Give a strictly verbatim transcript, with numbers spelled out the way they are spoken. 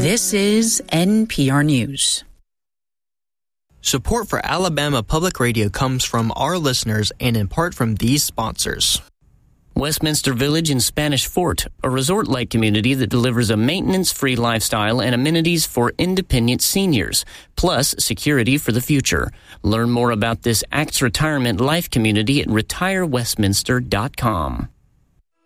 This is N P R News. Support for Alabama Public Radio comes from our listeners and in part from these sponsors. Westminster Village in Spanish Fort, a resort-like community that delivers a maintenance-free lifestyle and amenities for independent seniors, plus security for the future. Learn more about this A C T's Retirement Life community at retire westminster dot com.